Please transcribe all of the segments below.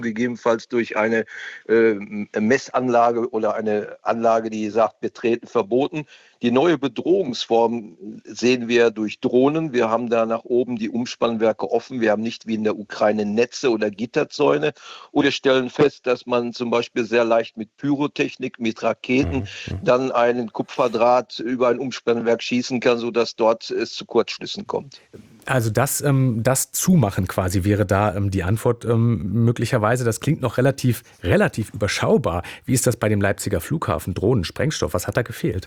gegebenenfalls durch eine Messanlage oder eine Anlage, die sagt, Betreten verboten. Die neue Bedrohungsform sehen wir durch Drohnen. Wir haben da nach oben die Umspannwerke offen. Wir haben nicht wie in der Ukraine Netze oder Gitterzäune. Und wir stellen fest, dass man zum Beispiel sehr leicht mit Pyrotechnik, mit Raketen dann einen Kupferdraht über ein Umspannwerk schießen kann, sodass dort es zu Kurzschlüssen kommt. Also das Zumachen quasi wäre da die Antwort möglicherweise. Das klingt noch relativ überschaubar. Wie ist das bei dem Leipziger Flughafen? Drohnen, Sprengstoff, was hat da gefehlt?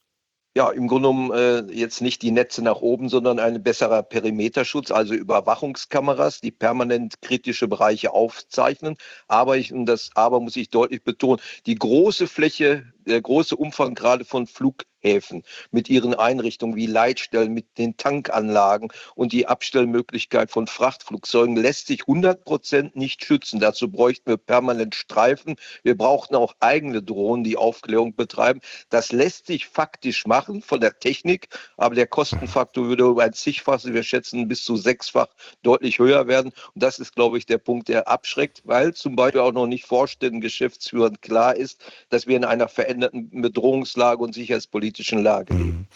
Ja, im Grunde genommen jetzt nicht die Netze nach oben, sondern ein besserer Perimeterschutz, also Überwachungskameras, die permanent kritische Bereiche aufzeichnen. Und das Aber muss ich deutlich betonen, die große Fläche, der große Umfang gerade von Flughäfen mit ihren Einrichtungen wie Leitstellen, mit den Tankanlagen und die Abstellmöglichkeit von Frachtflugzeugen lässt sich 100% nicht schützen. Dazu bräuchten wir permanent Streifen. Wir brauchten auch eigene Drohnen, die Aufklärung betreiben. Das lässt sich faktisch machen von der Technik, aber der Kostenfaktor würde um ein Zigfaches, wir schätzen bis zu 6-fach deutlich höher werden. Und das ist, glaube ich, der Punkt, der abschreckt, weil zum Beispiel auch noch nicht Vorständen, Geschäftsführern klar ist, dass wir in einer veränderten Bedrohungslage und sicherheitspolitischen Lage leben.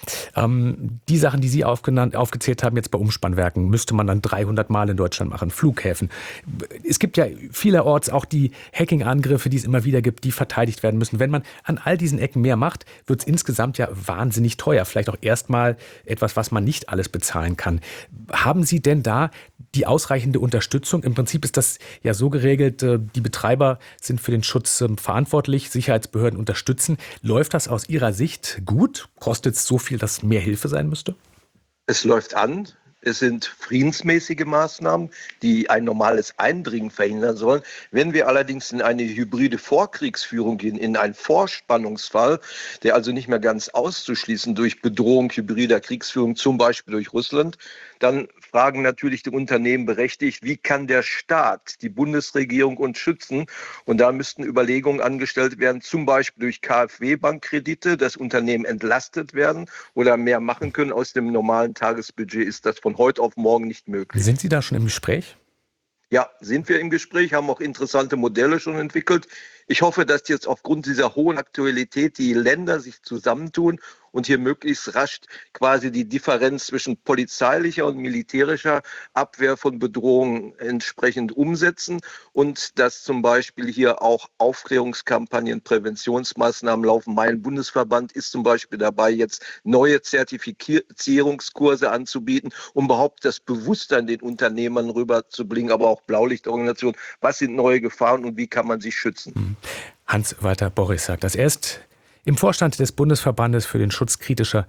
Die Sachen, die Sie aufgezählt haben, jetzt bei Umspannwerken, müsste man dann 300 Mal in Deutschland machen. Flughäfen. Es gibt ja vielerorts auch die Hacking-Angriffe, die es immer wieder gibt, die verteidigt werden müssen. Wenn man an all diesen Ecken mehr macht, wird es insgesamt ja wahnsinnig teuer. Vielleicht auch erstmal etwas, was man nicht alles bezahlen kann. Haben Sie denn da die ausreichende Unterstützung? Im Prinzip ist das ja so geregelt, die Betreiber sind für den Schutz verantwortlich, Sicherheitsbehörden unterstützen. Läuft das aus Ihrer Sicht gut? Kostet es so viel, dass mehr Hilfe sein müsste? Es läuft an. Es sind friedensmäßige Maßnahmen, die ein normales Eindringen verhindern sollen. Wenn wir allerdings in eine hybride Vorkriegsführung gehen, in einen Vorspannungsfall, der also nicht mehr ganz auszuschließen durch Bedrohung hybrider Kriegsführung, zum Beispiel durch Russland, dann fragen natürlich die Unternehmen berechtigt, wie kann der Staat, die Bundesregierung uns schützen? Und da müssten Überlegungen angestellt werden, zum Beispiel durch KfW-Bankkredite, dass Unternehmen entlastet werden oder mehr machen können. Aus dem normalen Tagesbudget ist das von heute auf morgen nicht möglich. Sind Sie da schon im Gespräch? Ja, sind wir im Gespräch, haben auch interessante Modelle schon entwickelt. Ich hoffe, dass jetzt aufgrund dieser hohen Aktualität die Länder sich zusammentun und hier möglichst rasch quasi die Differenz zwischen polizeilicher und militärischer Abwehr von Bedrohungen entsprechend umsetzen und dass zum Beispiel hier auch Aufklärungskampagnen, Präventionsmaßnahmen laufen. Mein Bundesverband ist zum Beispiel dabei, jetzt neue Zertifizierungskurse anzubieten, um überhaupt das Bewusstsein den Unternehmern rüberzubringen, aber auch Blaulichtorganisationen. Was sind neue Gefahren und wie kann man sich schützen? Hans-Walter Borries sagt das. Er ist im Vorstand des Bundesverbandes für den Schutz kritischer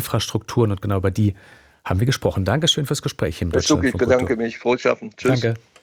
Infrastrukturen und genau über die haben wir gesprochen. Dankeschön fürs Gespräch im Deutschlandfunk. Ich bedanke mich. Frohes Schaffen. Tschüss. Danke.